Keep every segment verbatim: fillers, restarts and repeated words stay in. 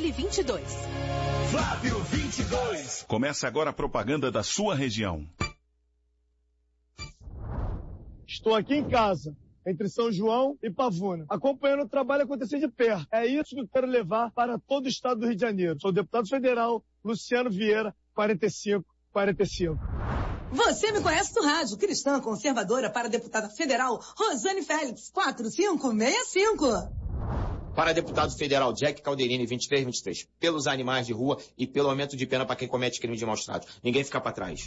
L vinte e dois. Flávio vinte e dois. Começa agora a propaganda da sua região. Estou aqui em casa, entre São João e Pavuna, acompanhando o trabalho acontecer de perto. É isso que eu quero levar para todo o estado do Rio de Janeiro. Sou o deputado federal Luciano Vieira, quarenta e cinco quarenta e cinco. Você me conhece do rádio, cristã conservadora para deputada federal Rosane Félix, quatro cinco seis cinco. Para deputado federal Jack Calderini, vinte e três vinte e três. Pelos animais de rua e pelo aumento de pena para quem comete crime de maus tratos. Ninguém fica para trás.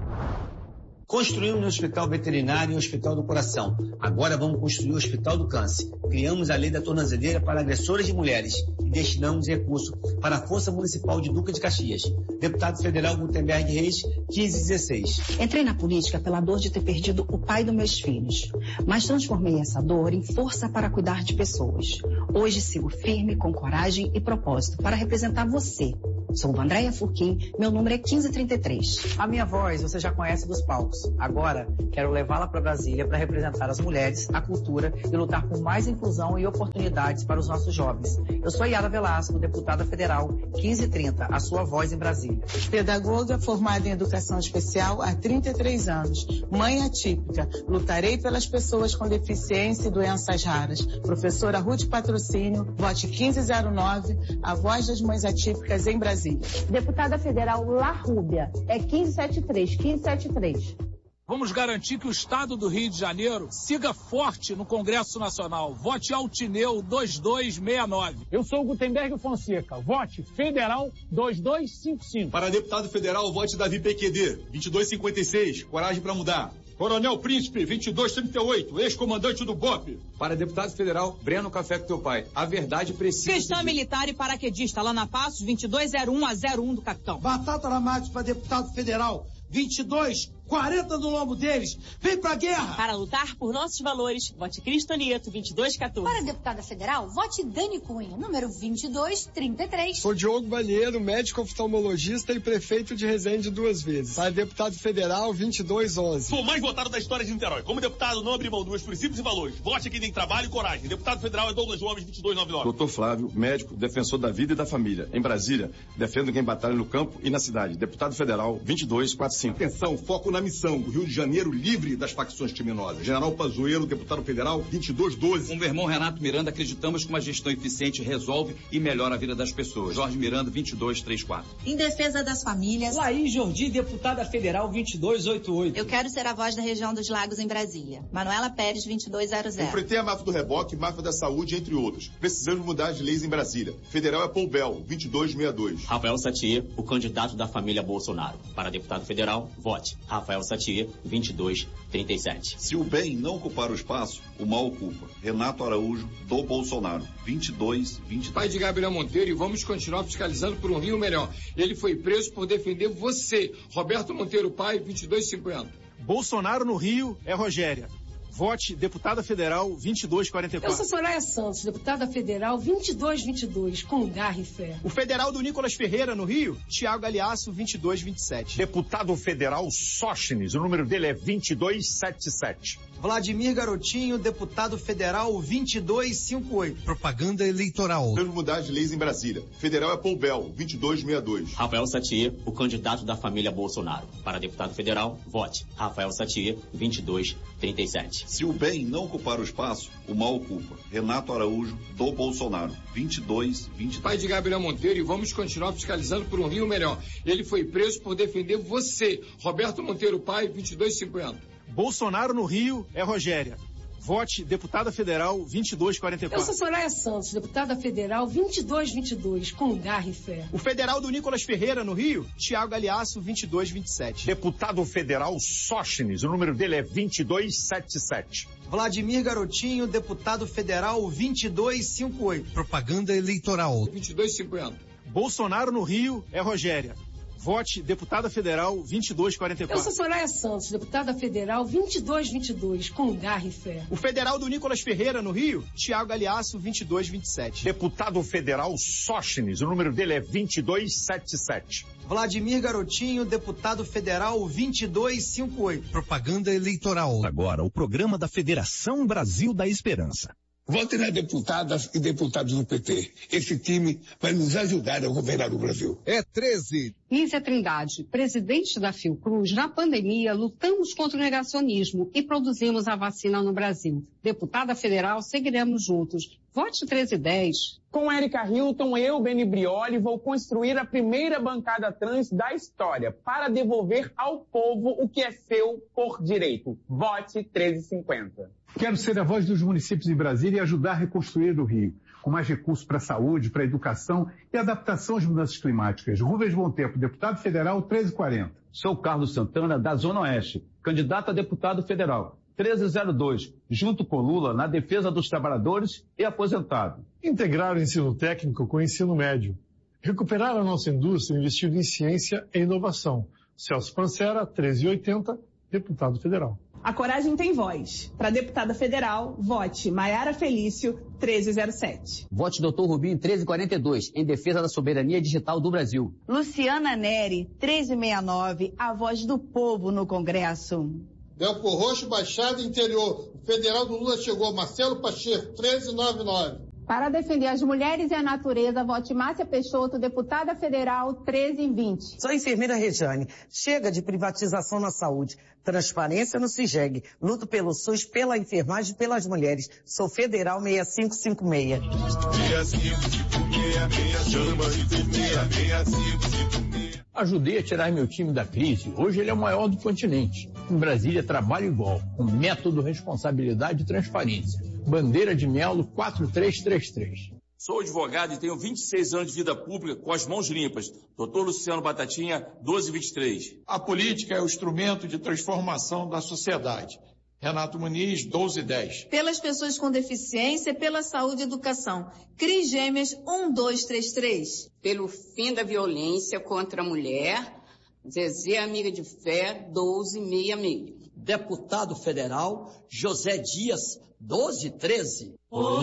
Construímos um hospital veterinário e um hospital do coração. Agora vamos construir o hospital do câncer. Criamos a lei da tornozeleira para agressores de mulheres e destinamos recursos para a Força Municipal de Duque de Caxias. Deputado federal Gutenberg Reis, quinze dezesseis. Entrei na política pela dor de ter perdido o pai dos meus filhos, mas transformei essa dor em força para cuidar de pessoas. Hoje sigo firme, com coragem e propósito para representar você. Sou Andréia Furquim, meu número é quinze trinta e três. A minha voz você já conhece dos palcos. Agora, quero levá-la para Brasília para representar as mulheres, a cultura e lutar por mais inclusão e oportunidades para os nossos jovens. Eu sou Yara Velasco, deputada federal, quinze trinta, a sua voz em Brasília. Pedagoga formada em educação especial há trinta e três anos. Mãe atípica. Lutarei pelas pessoas com deficiência e doenças raras. Professora Ruth Patrocínio, vote quinze zero nove, a voz das mães atípicas em Brasília. Deputada federal La Rúbia, é quinze setenta e três, quinze setenta e três. Vamos garantir que o Estado do Rio de Janeiro siga forte no Congresso Nacional. Vote Altineu dois dois seis nove. Eu sou o Gutenberg Fonseca. Vote Federal dois dois cinco cinco. Para deputado federal, vote Davi P Q D vinte e dois cinquenta e seis. Coragem para mudar. Coronel Príncipe, vinte e dois trinta e oito, ex-comandante do B O P. Para deputado federal, Breno Café com teu pai. A verdade precisa... Cristã de... militar e paraquedista, lá na Passos, vinte e dois zero um a zero um do capitão. Batata Ramate para deputado federal, vinte e dois quarenta no lombo deles. Vem pra guerra! Para lutar por nossos valores, vote Cristo Nieto, vinte e dois quatorze. Para deputada federal, vote Dani Cunha, número vinte e dois trinta e três. Sou Diogo Banheiro, médico oftalmologista e prefeito de Resende duas vezes. Para deputado federal, vinte e dois onze. Sou o mais votado da história de Niterói. Como deputado, não abri mão dos meus princípios e valores. Vote aqui tem trabalho e coragem. Deputado federal é Douglas Gomes, vinte e dois noventa e nove. Doutor Flávio, médico, defensor da vida e da família. Em Brasília, defendo quem batalha no campo e na cidade. Deputado federal, vinte e dois quarenta e cinco. Atenção, foco na missão do Rio de Janeiro livre das facções criminosas. General Pazuello, deputado federal, vinte e dois doze. Com o meu irmão Renato Miranda, acreditamos que uma gestão eficiente resolve e melhora a vida das pessoas. Jorge Miranda, vinte e dois trinta e quatro. Em defesa das famílias. Laís Jordi, deputada federal, vinte e dois oitenta e oito. Eu quero ser a voz da região dos Lagos em Brasília. Manuela Pérez, vinte e dois zero zero. Enfrentei a máfia do reboque, máfia da saúde, entre outros. Precisamos mudar as leis em Brasília. Federal é Paul Bell, vinte e dois sessenta e dois. Rafael Satier, o candidato da família Bolsonaro. Para deputado federal, vote Rafael Satier, vinte e dois trinta e sete. Se o bem não ocupar o espaço, o mal ocupa. Renato Araújo, do Bolsonaro, vinte e dois vinte e dois. Pai de Gabriel Monteiro, e vamos continuar fiscalizando por um Rio melhor. Ele foi preso por defender você. Roberto Monteiro Pai, vinte e dois cinquenta. Bolsonaro no Rio é Rogéria. Vote deputada federal vinte e dois quarenta e quatro. Eu sou Soraya Santos, deputada federal vinte e dois vinte e dois, com garra e fé. O federal do Nicolas Ferreira no Rio, Tiago Galeasso, vinte e dois vinte e sete. Deputado federal Sóstenes, o número dele é vinte e dois setenta e sete. Vladimir Garotinho, deputado federal vinte e dois cinquenta e oito. Propaganda eleitoral. Vamos mudar as leis em Brasília. Federal é Paul Bell, vinte e dois sessenta e dois. Rafael Satier, o candidato da família Bolsonaro. Para deputado federal, vote Rafael Satier, vinte e dois trinta e sete. Se o bem não ocupar o espaço, o mal ocupa. Renato Araújo, do Bolsonaro, vinte e dois vinte e dois. Pai de Gabriel Monteiro, e vamos continuar fiscalizando por um Rio melhor. Ele foi preso por defender você. Roberto Monteiro Pai, vinte e dois cinquenta. Bolsonaro no Rio é Rogéria. Vote deputada federal vinte e dois quarenta e quatro. Eu sou Soraya Santos, deputada federal vinte e dois vinte e dois, com garra e fé. O federal do Nicolas Ferreira no Rio, Tiago Galeasso, vinte e dois vinte e sete. Deputado federal Sóstenes, o número dele é vinte e dois setenta e sete. Vladimir Garotinho, deputado federal vinte e dois cinquenta e oito. Propaganda eleitoral. vinte e dois cinquenta. Bolsonaro no Rio é Rogéria. Vote deputada federal vinte e dois quarenta e quatro. Eu sou Soraya Santos, deputada federal vinte e dois vinte e dois, com garra e fé. O federal do Nicolas Ferreira no Rio, Tiago Galeasso, vinte e dois vinte e sete. Deputado federal Sóstenes, o número dele é vinte e dois setenta e sete. Vladimir Garotinho, deputado federal vinte e dois cinquenta e oito. Propaganda eleitoral. Agora, o programa da Federação Brasil da Esperança. Vote nas deputadas e deputados do P T. Esse time vai nos ajudar a governar o Brasil. É treze. Nízia Trindade, presidente da Fiocruz, na pandemia lutamos contra o negacionismo e produzimos a vacina no Brasil. Deputada federal, seguiremos juntos. Vote treze dez. Com Érica Hilton, eu, Beni Brioli, vou construir a primeira bancada trans da história para devolver ao povo o que é seu por direito. Vote treze cinquenta. Quero ser a voz dos municípios em Brasília e ajudar a reconstruir o Rio, com mais recursos para a saúde, para a educação e adaptação às mudanças climáticas. Rubens Bom Tempo, deputado federal, treze quarenta. Sou Carlos Santana, da Zona Oeste, candidato a deputado federal, treze zero dois, junto com Lula na defesa dos trabalhadores e aposentados. Integrar o ensino técnico com o ensino médio. Recuperar a nossa indústria investindo em ciência e inovação. Celso Pancera, treze oitenta, deputado federal. A coragem tem voz. Para deputada federal, vote Maiara Felício, treze zero sete. Vote doutor Rubinho, treze quarenta e dois, em defesa da soberania digital do Brasil. Luciana Neri, treze sessenta e nove, a voz do povo no Congresso. Belfor Roxo, Baixada Interior. O federal do Lula chegou. Marcelo Pacheco, treze noventa e nove. Para defender as mulheres e a natureza, vote Márcia Peixoto, deputada federal, treze vinte. Sou a enfermeira Rejane. Chega de privatização na saúde. Transparência no CIGEG. Luto pelo SUS, pela enfermagem e pelas mulheres. Sou federal seis cinco cinco seis. seis cinco cinco seis, chama enfermeira seis cinco cinco seis. Ajudei a tirar meu time da crise. Hoje ele é o maior do continente. Em Brasília, trabalho igual, com método, responsabilidade e transparência. Bandeira de Melo quatro três três três. Sou advogado e tenho vinte e seis anos de vida pública com as mãos limpas. doutor Luciano Batatinha, doze vinte e três. A política é o instrumento de transformação da sociedade. Renato Muniz, doze dez. Pelas pessoas com deficiência e pela saúde e educação. Cris Gêmeas, um dois três três. Pelo fim da violência contra a mulher, Zezé Amiga de Fé, doze sessenta e seis. Deputado federal, José Dias, doze treze.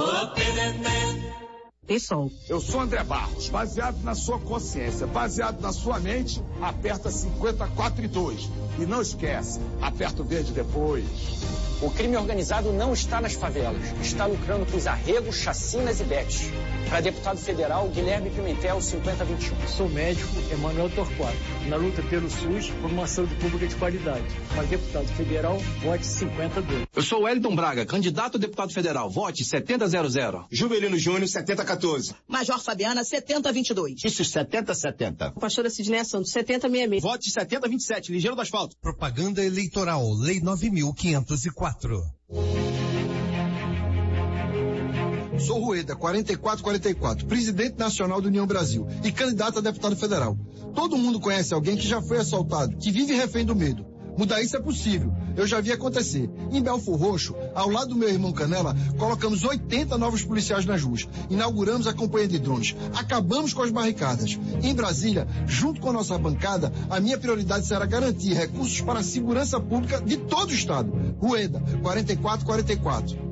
Pessoal. Eu sou André Barros. Baseado na sua consciência, baseado na sua mente, aperta cinquenta e quatro e dois. E não esquece, aperta o verde depois. O crime organizado não está nas favelas. Está lucrando com os arregos, chacinas e betes. Para deputado federal, Guilherme Pimentel, cinquenta vinte e um. Sou médico, Emanuel Torquato. Na luta pelo SUS por uma saúde pública de qualidade. Para deputado federal, vote cinquenta dois. Eu sou Wellington Braga, candidato a deputado federal. Vote setenta zero zero. Juvelino Júnior, setenta quatorze. Major Fabiana, setenta vinte e dois. Isso, setenta setenta. Pastora Sidney Santos, setenta sessenta e seis. Vote setenta vinte e sete, ligeiro do asfalto. Propaganda eleitoral, Lei nove mil quinhentos e quatro. Sou Rueda, quarenta e quatro quarenta e quatro, presidente nacional do União Brasil e candidato a deputado federal. Todo mundo conhece alguém que já foi assaltado, que vive refém do medo. Mudar isso é possível. Eu já vi acontecer. Em Belfor Roxo, ao lado do meu irmão Canela, colocamos oitenta novos policiais nas ruas. Inauguramos a campanha de drones. Acabamos com as barricadas. Em Brasília, junto com a nossa bancada, a minha prioridade será garantir recursos para a segurança pública de todo o estado. Rueda, quarenta e quatro quarenta e quatro.